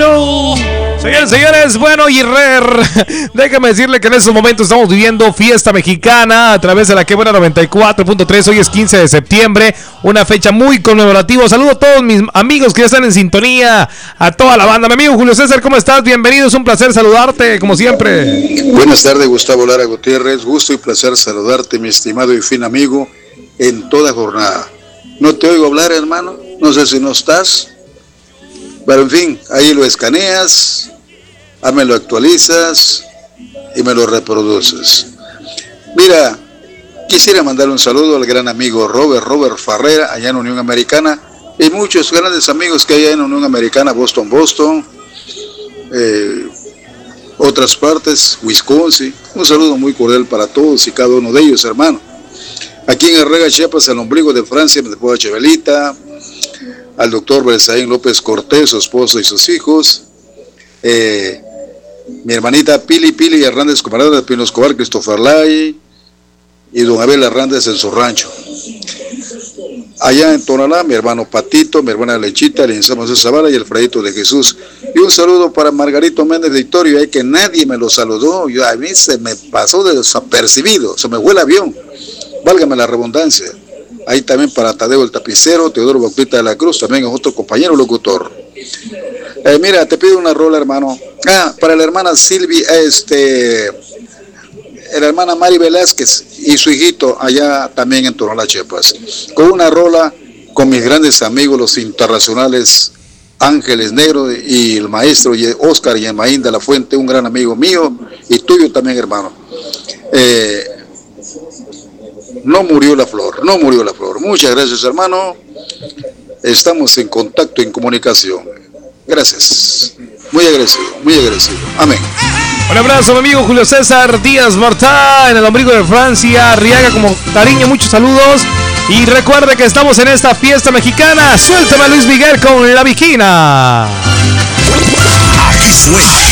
Hello. Señores, bueno, y déjame decirle que en estos momentos estamos viviendo fiesta mexicana a través de la Que Buena 94.3. Hoy es 15 de septiembre, una fecha muy conmemorativa. Saludo a todos mis amigos que ya están en sintonía, a toda la banda. Mi amigo Julio César, ¿cómo estás? Bienvenido, es un placer saludarte, como siempre. Buenas tardes, Gustavo Lara Gutiérrez. Gusto y placer saludarte, mi estimado y fin amigo, en toda jornada. No te oigo hablar, hermano, no sé si no estás, pero en fin, ahí lo escaneas, me lo actualizas y me lo reproduces. Mira, quisiera mandar un saludo al gran amigo Robert Farrera, allá en Unión Americana, y muchos grandes amigos que hay en Unión Americana, Boston, otras partes, Wisconsin. Un saludo muy cordial para todos y cada uno de ellos, hermano. Aquí en Herrera, Chiapas, al ombligo de Francia, de Puebla Chevelita, al doctor Belsaín López Cortés, su esposo y sus hijos, mi hermanita Pili Hernández, camarada de Pino Escobar, Christopher Lai, y don Abel Hernández en su rancho. Allá en Tonalá, mi hermano Patito, mi hermana Lechita, el licenciado José Zavala y el Fredito de Jesús. Y un saludo para Margarito Méndez Victorio, que nadie me lo saludó. A mí se me pasó desapercibido, se me fue el avión, válgame la redundancia. Ahí también para Tadeo el Tapicero, Teodoro Bautista de la Cruz, también es otro compañero locutor. Mira, te pido una rola, hermano. Para la hermana Silvia, la hermana Mari Velázquez y su hijito allá también en Tonalá, Chiapas. Con una rola con mis grandes amigos, los internacionales Ángeles Negro y el maestro Oscar Yemaín de la Fuente, un gran amigo mío y tuyo también, hermano. No murió la flor. Muchas gracias, hermano. Estamos en contacto, en comunicación. Gracias. Muy agradecido. Amén. Un abrazo, mi amigo Julio César Díaz Mortá, en el ombligo de Francia, Arriaga como cariño, muchos saludos. Y recuerde que estamos en esta fiesta mexicana. Suéltame a Luis Miguel con La Viquina. Aquí suena